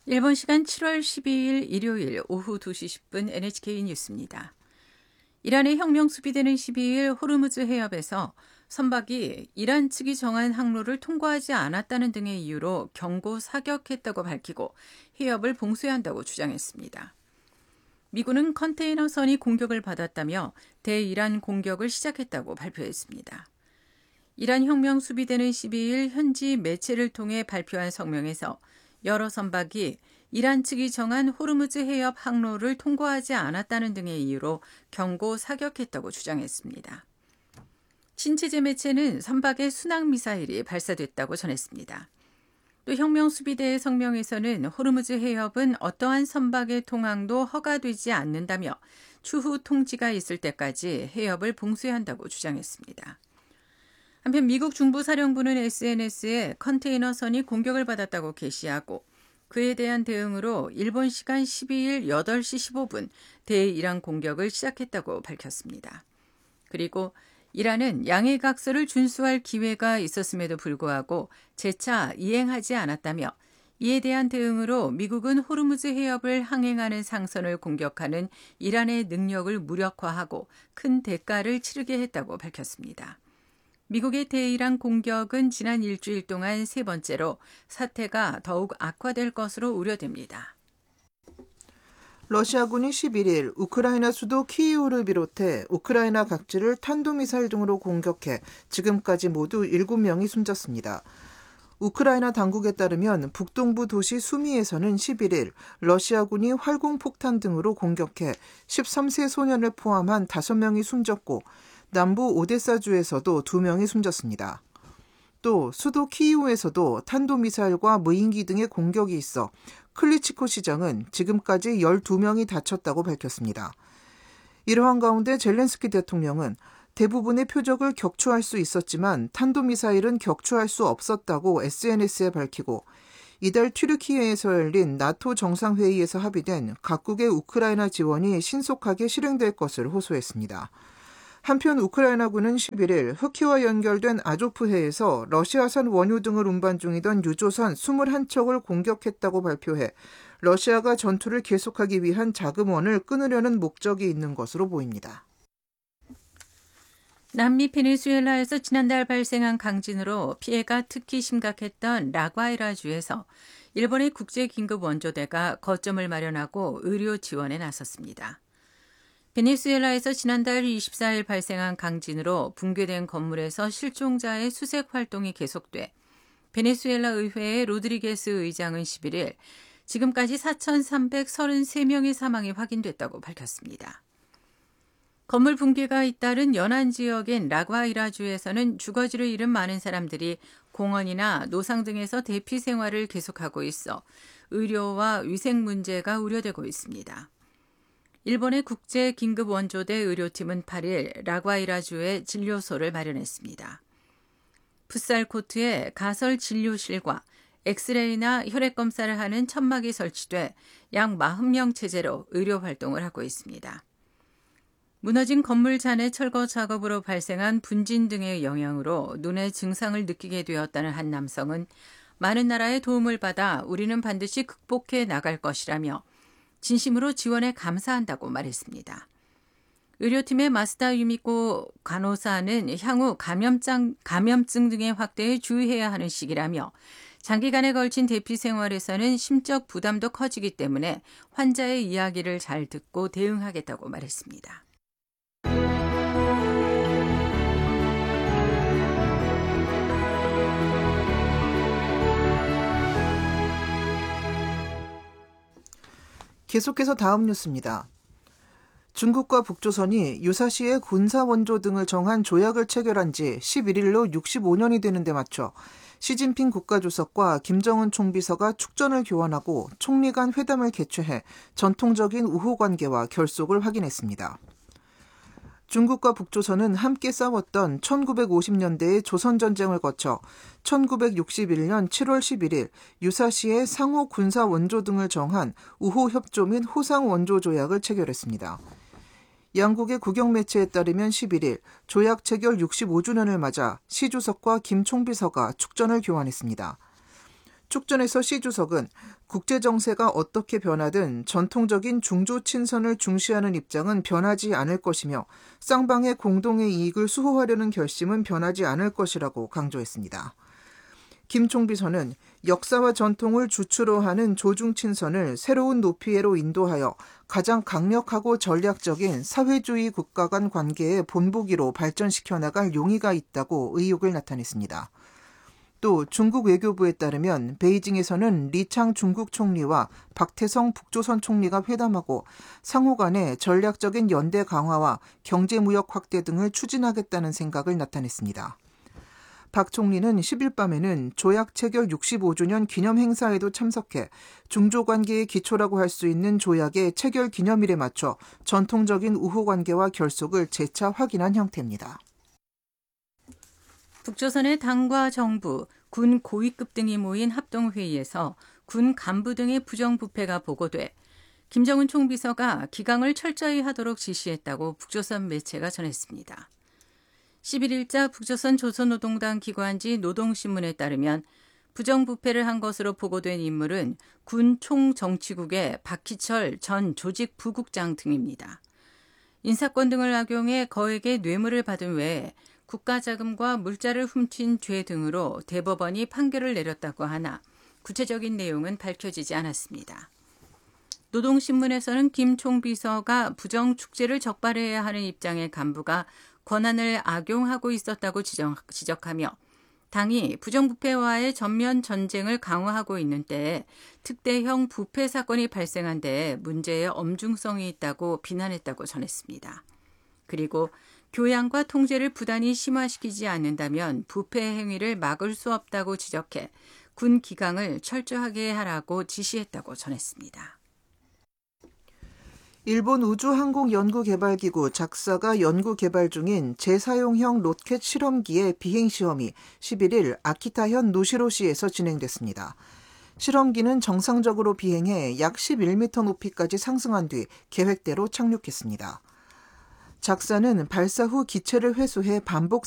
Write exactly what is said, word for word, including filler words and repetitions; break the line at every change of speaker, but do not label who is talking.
일본 시간 칠월 십이일 일요일 오후 두 시 십 분 엔에이치케이 뉴스입니다. 이란의 혁명 수비대는 십이일 호르무즈 해협에서 선박이 이란 측이 정한 항로를 통과하지 않았다는 등의 이유로 경고 사격했다고 밝히고 해협을 봉쇄해야 한다고 주장했습니다. 미군은 컨테이너선이 공격을 받았다며 대이란 공격을 시작했다고 발표했습니다. 이란 혁명 수비대는 십이일 현지 매체를 통해 발표한 성명에서 여러 선박이 이란 측이 정한 호르무즈 해협 항로를 통과하지 않았다는 등의 이유로 경고 사격했다고 주장했습니다. 친체제 매체는 선박에 순항미사일이 발사됐다고 전했습니다. 또 혁명수비대의 성명에서는 호르무즈 해협은 어떠한 선박의 통항도 허가되지 않는다며 추후 통지가 있을 때까지 해협을 봉쇄한다고 주장했습니다. 한편 미국 중부사령부는 에스엔에스에 컨테이너선이 공격을 받았다고 게시하고 그에 대한 대응으로 일본 시간 십이일 여덟 시 십오 분 대이란 공격을 시작했다고 밝혔습니다. 그리고 이란은 양해각서를 준수할 기회가 있었음에도 불구하고 재차 이행하지 않았다며 이에 대한 대응으로 미국은 호르무즈 해협을 항행하는 상선을 공격하는 이란의 능력을 무력화하고 큰 대가를 치르게 했다고 밝혔습니다. 미국의 대이란 공격은 지난 일주일 동안 세 번째로 사태가 더욱 악화될 것으로 우려됩니다.
러시아군이 십일일 우크라이나 수도 키이우를 비롯해 우크라이나 각지를 탄도미사일 등으로 공격해 지금까지 모두 일곱 명이 숨졌습니다. 우크라이나 당국에 따르면 북동부 도시 수미에서는 십일일 러시아군이 활공폭탄 등으로 공격해 열세 세 소년을 포함한 다섯 명이 숨졌고 남부 오데사주에서도 두 명이 숨졌습니다. 또 수도 키이우에서도 탄도미사일과 무인기 등의 공격이 있어 클리치코 시장은 지금까지 열두 명이 다쳤다고 밝혔습니다. 이러한 가운데 젤렌스키 대통령은 대부분의 표적을 격추할 수 있었지만 탄도미사일은 격추할 수 없었다고 에스엔에스에 밝히고 이달 튀르키예에서 열린 나토 정상회의에서 합의된 각국의 우크라이나 지원이 신속하게 실행될 것을 호소했습니다. 한편 우크라이나군은 십일일 흑해와 연결된 아조프해에서 러시아산 원유 등을 운반 중이던 유조선 이십일 척을 공격했다고 발표해 러시아가 전투를 계속하기 위한 자금원을 끊으려는 목적이 있는 것으로 보입니다.
남미 베네수엘라에서 지난달 발생한 강진으로 피해가 특히 심각했던 라과이라주에서 일본의 국제긴급원조대가 거점을 마련하고 의료 지원에 나섰습니다. 베네수엘라에서 지난달 이십사일 발생한 강진으로 붕괴된 건물에서 실종자의 수색 활동이 계속돼 베네수엘라 의회의 로드리게스 의장은 십일일 지금까지 사천삼백삼십삼 명의 사망이 확인됐다고 밝혔습니다. 건물 붕괴가 잇따른 연안 지역인 라과이라주에서는 주거지를 잃은 많은 사람들이 공원이나 노상 등에서 대피 생활을 계속하고 있어 의료와 위생 문제가 우려되고 있습니다. 일본의 국제긴급원조대 의료팀은 팔일 라과이라주에 진료소를 마련했습니다. 풋살 코트에 가설 진료실과 엑스레이나 혈액 검사를 하는 천막이 설치돼 약 사십 명 체제로 의료 활동을 하고 있습니다. 무너진 건물 잔해 철거 작업으로 발생한 분진 등의 영향으로 눈의 증상을 느끼게 되었다는 한 남성은 많은 나라의 도움을 받아 우리는 반드시 극복해 나갈 것이라며 진심으로 지원에 감사한다고 말했습니다. 의료팀의 마스다 유미코 간호사는 향후 감염증, 감염증 등의 확대에 주의해야 하는 시기라며 장기간에 걸친 대피 생활에서는 심적 부담도 커지기 때문에 환자의 이야기를 잘 듣고 대응하겠다고 말했습니다.
계속해서 다음 뉴스입니다. 중국과 북조선이 유사시에 군사원조 등을 정한 조약을 체결한 지 십일일로 육십오 년이 되는 데 맞춰 시진핑 국가주석과 김정은 총비서가 축전을 교환하고 총리 간 회담을 개최해 전통적인 우호관계와 결속을 확인했습니다. 중국과 북조선은 함께 싸웠던 천구백오십 년대의 조선전쟁을 거쳐 천구백육십일년 칠월 십일일 유사시에 상호 군사 원조 등을 정한 우호협조 및 호상원조 조약을 체결했습니다. 양국의 국영매체에 따르면 십일일 조약 체결 육십오 주년을 맞아 시 주석과 김 총비서가 축전을 교환했습니다. 축전에서 시 주석은 국제 정세가 어떻게 변하든 전통적인 중조 친선을 중시하는 입장은 변하지 않을 것이며 쌍방의 공동의 이익을 수호하려는 결심은 변하지 않을 것이라고 강조했습니다. 김 총비서는 역사와 전통을 주축으로 하는 조중 친선을 새로운 높이로 인도하여 가장 강력하고 전략적인 사회주의 국가 간 관계의 본보기로 발전시켜 나갈 용의가 있다고 의욕을 나타냈습니다. 또 중국 외교부에 따르면 베이징에서는 리창 중국 총리와 박태성 북조선 총리가 회담하고 상호 간의 전략적인 연대 강화와 경제무역 확대 등을 추진하겠다는 생각을 나타냈습니다. 박 총리는 십 일 밤에는 조약 체결 육십오 주년 기념 행사에도 참석해 중조 관계의 기초라고 할 수 있는 조약의 체결 기념일에 맞춰 전통적인 우호 관계와 결속을 재차 확인한 형태입니다.
북조선의 당과 정부, 군 고위급 등이 모인 합동회의에서 군 간부 등의 부정부패가 보고돼 김정은 총비서가 기강을 철저히 하도록 지시했다고 북조선 매체가 전했습니다. 십일 일자 북조선 조선노동당 기관지 노동신문에 따르면 부정부패를 한 것으로 보고된 인물은 군 총정치국의 박희철 전 조직부국장 등입니다. 인사권 등을 악용해 거액의 뇌물을 받은 외에 국가자금과 물자를 훔친 죄 등으로 대법원이 판결을 내렸다고 하나 구체적인 내용은 밝혀지지 않았습니다. 노동신문에서는 김 총비서가 부정축제를 적발해야 하는 입장의 간부가 권한을 악용하고 있었다고 지적, 지적하며 당이 부정부패와의 전면 전쟁을 강화하고 있는 때에 특대형 부패 사건이 발생한 데에 문제의 엄중성이 있다고 비난했다고 전했습니다. 그리고 교양과 통제를 부단히 심화시키지 않는다면 부패 행위를 막을 수 없다고 지적해 군 기강을 철저하게 하라고 지시했다고 전했습니다.
일본 우주항공연구개발기구 작사가 연구개발 중인 재사용형 로켓 실험기의 비행시험이 십일 일 아키타현 노시로시에서 진행됐습니다. 실험기는 정상적으로 비행해 약 십일 미터 높이까지 상승한 뒤 계획대로 착륙했습니다. 작사는 발사 후 기체를 회수해 반복